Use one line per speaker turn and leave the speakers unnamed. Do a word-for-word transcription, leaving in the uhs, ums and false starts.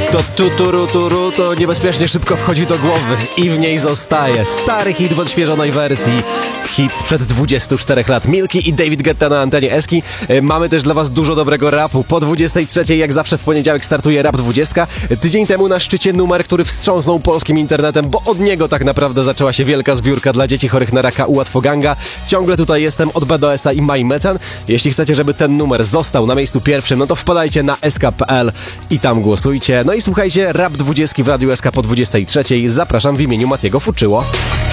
To tuturu turu to niebezpiecznie szybko wchodzi do głowy i w niej zostaje. Stary hit w odświeżonej wersji. Hit sprzed dwudziestu czterech lat. Milki i David Guetta na antenie Eski. Mamy też dla was dużo dobrego rapu. Po dwudziestej trzeciej jak zawsze w poniedziałek startuje Rap dwadzieścia. Tydzień temu na szczycie numer, który wstrząsnął polskim internetem, bo od niego tak naprawdę zaczęła się wielka zbiórka dla dzieci chorych na raka u Łatwoganga. Ciągle tutaj jestem od B D S a i Mai Mecan. Jeśli chcecie, żeby ten numer został na miejscu pierwszym, no to wpadajcie na s k kropka p l i tam głosujcie. No i słuchajcie, Rap dwadzieścia w Radiu S K po dwudziestej trzeciej. Zapraszam w imieniu Matiego Fuczyło.